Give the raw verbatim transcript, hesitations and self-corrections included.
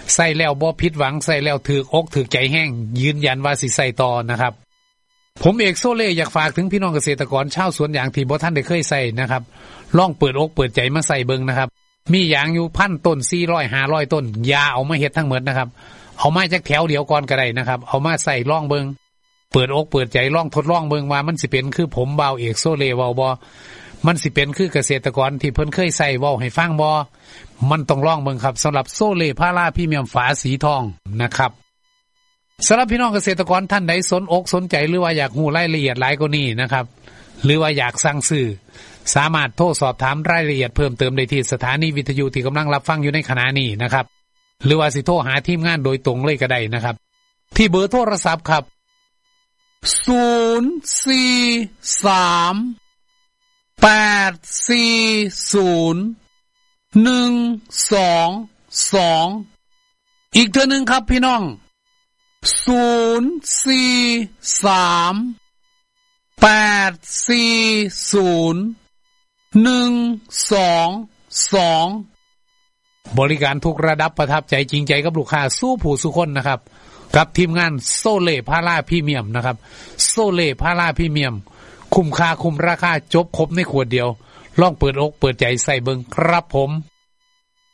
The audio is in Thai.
ใส่แล้วบ่ผิดหวังใส่แล้วถือกอกถือใจแห้งยืนยันว่าสิใส่ต่อนะครับผมเอกโซเล่อยากฝากถึงพี่น้องเกษตรกรชาวสวนยางที่บ่ทันได้เคยใส่นะครับลองเปิดอกเปิดใจมาใส่เบิ่งนะครับมียางอยู่พันต้นสี่ร้อย ห้าร้อยต้นอย่าเอามาเฮ็ดทั้งหมดนะครับเอามาจากแถวเดียวก่อนก็ได้นะครับเอามาใส่ลองเบิ่งเปิดอกเปิดใจลองทดลองเบิ่งว่ามันสิเป็นคือผมบ่าวเอกโซเล่เว้าบ่มันสิเป็นคือเกษตรกรที่เพิ่นเคยใส่เว้าให้ฟังบ่มันต้องลองเบิ่งครับสำหรับโซเล่พาราพรีเมียมฝาสีทองนะครับสำหรับพี่น้องเกษตรกรท่านใดสนอกสนใจหรือว่าอยากรู้รายละเอียดหลายกว่านี้นะครับหรือว่าอยากสั่งซื้อสามารถโทรสอบถามรายละเอียดเพิ่มเติมได้ที่สถานีวิทยุที่กำลังรับฟังอยู่ในขณะนี้นะครับหรือว่าสิโทรหาทีมงานโดยตรงเลยก็ได้นะครับที่เบอร์โทรศัพท์ครับศูนย์ สี่ สาม แปด สี่ ศูนย์ หนึ่ง สอง สองอีกเทื่อนึงครับพี่น้องศูนย์ สี่ สาม แปด สี่ ศูนย์ หนึ่ง สอง สองบริการทุกระดับประทับใจจริงใจกับลูกค้าสู้ผู้สุคนนะครับกับทีมงานโซเล่พาราพรีเมียมนะครับโซเล่พาราพรีเมียมคุ้มค่าคุ้มราคาจบครบในขวดเดียวลองเปิดอกเปิดใจใส่เบิ่งครับผม